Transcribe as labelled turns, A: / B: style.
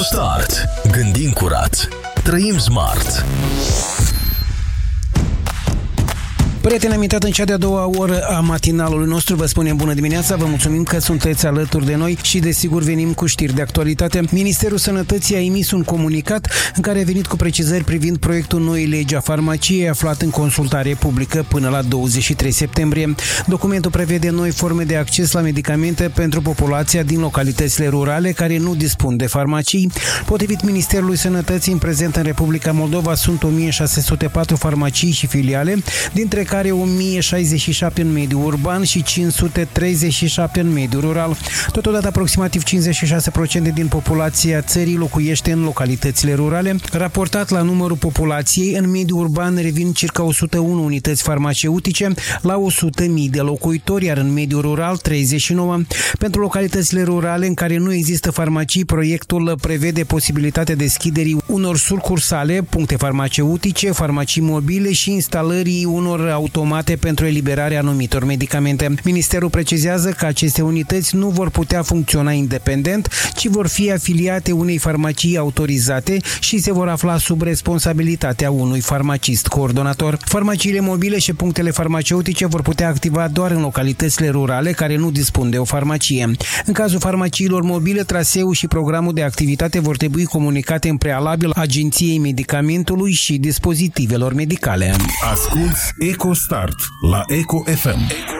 A: EcoStart. Gândim curat. Trăim smart.
B: Prieteni, am intrat în cea de-a doua oră a matinalului nostru. Vă spunem bună dimineața, vă mulțumim că sunteți alături de noi și desigur venim cu știri de actualitate. Ministerul Sănătății a emis un comunicat în care a venit cu precizări privind proiectul noii legi a farmaciei aflat în consultare publică până la 23 septembrie. Documentul prevede noi forme de acces la medicamente pentru populația din localitățile rurale care nu dispun de farmacii. Potrivit Ministerului Sănătății, în prezent în Republica Moldova sunt 1604 farmacii și filiale, dintre care 1067 în mediul urban și 537 în mediul rural. Totodată, aproximativ 56% din populația țării locuiește în localitățile rurale. Raportat la numărul populației, în mediul urban revin circa 101 unități farmaceutice la 100.000 de locuitori, iar în mediul rural 39. Pentru localitățile rurale în care nu există farmacii, proiectul prevede posibilitatea deschiderii unor sucursale, puncte farmaceutice, farmacii mobile și instalării unor automate pentru eliberarea anumitor medicamente. Ministerul precizează că aceste unități nu vor putea funcționa independent, ci vor fi afiliate unei farmacii autorizate și se vor afla sub responsabilitatea unui farmacist coordonator. Farmaciile mobile și punctele farmaceutice vor putea activa doar în localitățile rurale care nu dispun de o farmacie. În cazul farmaciilor mobile, traseul și programul de activitate vor trebui comunicate în prealabil Agenției Medicamentului și dispozitivelor medicale.
C: Asculți EcoStart la Eco FM.